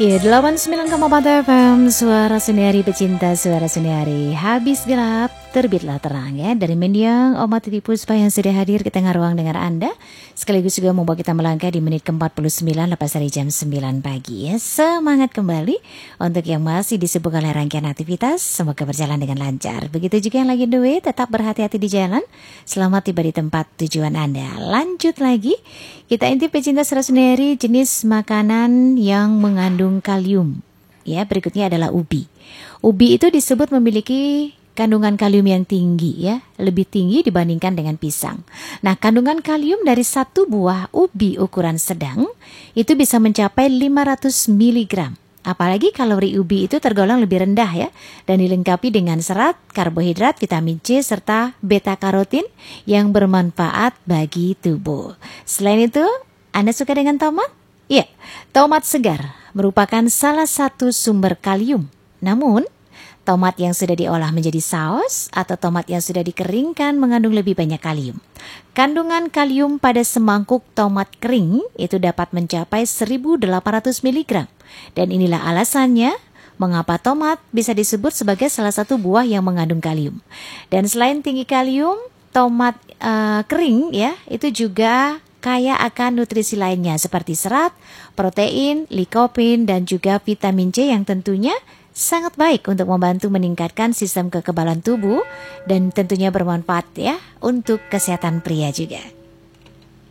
Ya, 89,4 FM, Suara Seniari pecinta Suara Seniari. Habis gelap, terbitlah terang ya. Dari Mendiang, Oma Titi Puspa yang sudah hadir di tengah ruang dengar Anda. Sekaligus juga membawa kita melangkah di menit ke-49 lepas dari jam 9 pagi ya. Semangat kembali untuk yang masih disibuk oleh rangkaian aktivitas. Semoga berjalan dengan lancar. Begitu juga yang lagi on the way, tetap berhati-hati di jalan. Selamat tiba di tempat tujuan Anda. Lanjut lagi, kita intip pecinta Suara Seniari jenis makanan yang mengandung kalium. Ya, berikutnya adalah ubi. Ubi itu disebut memiliki kandungan kalium yang tinggi ya, lebih tinggi dibandingkan dengan pisang. Nah, kandungan kalium dari satu buah ubi ukuran sedang itu bisa mencapai 500 mg. Apalagi kalori ubi itu tergolong lebih rendah ya, dan dilengkapi dengan serat, karbohidrat, vitamin C, serta beta-karotin yang bermanfaat bagi tubuh. Selain itu, Anda suka dengan tomat? Iya, tomat segar merupakan salah satu sumber kalium. Namun, tomat yang sudah diolah menjadi saus atau tomat yang sudah dikeringkan mengandung lebih banyak kalium. Kandungan kalium pada semangkuk tomat kering itu dapat mencapai 1.800 mg. Dan inilah alasannya mengapa tomat bisa disebut sebagai salah satu buah yang mengandung kalium. Dan selain tinggi kalium, tomat kering ya, itu juga kaya akan nutrisi lainnya seperti serat, protein, likopin, dan juga vitamin C yang tentunya sangat baik untuk membantu meningkatkan sistem kekebalan tubuh dan tentunya bermanfaat ya untuk kesehatan pria juga.